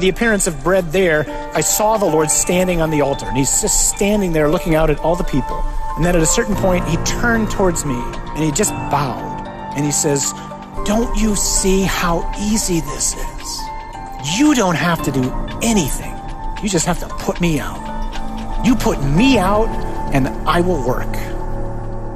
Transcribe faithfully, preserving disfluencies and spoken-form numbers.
the appearance of bread there, I saw the Lord standing on the altar, and he's just standing there looking out at all the people. And then at a certain point, he turned towards me, and he just bowed, and he says, "Don't you see how easy this is? You don't have to do anything. You just have to put me out. You put me out, and I will work."